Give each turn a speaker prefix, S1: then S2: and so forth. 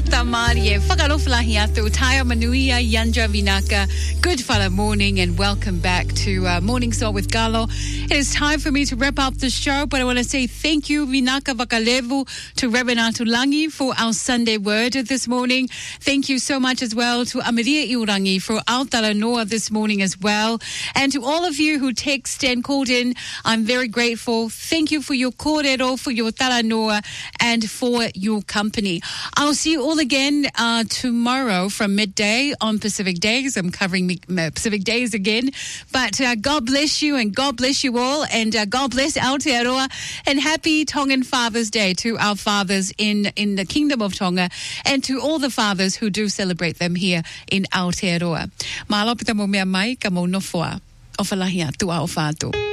S1: Tamarie, whakalofalahi atu, taia manuia, Yanja Vinaka. Good fala morning and welcome back to Morning Soul with Galo. It is time for me to wrap up the show, but I want to say thank you, Vinaka Vakalevu, to Reverend Atulangi for our Sunday word this morning. Thank you so much as well to Amaria Iurangi for Aotearoa Noa this morning as well. And to all of you who text and called in, I'm very grateful. Thank you for your kōrero, for your taranoa, and for your company. I'll see you all again tomorrow from midday on Pacific Days. I'm covering Pacific Days again. But God bless you and God bless you all. And God bless Aotearoa. And happy Tongan Father's Day to our fathers in the Kingdom of Tonga and to all the fathers who do celebrate them here in Aotearoa. Mālopita mo mea mai ka mo nofoa o whalahi atu a o whātou.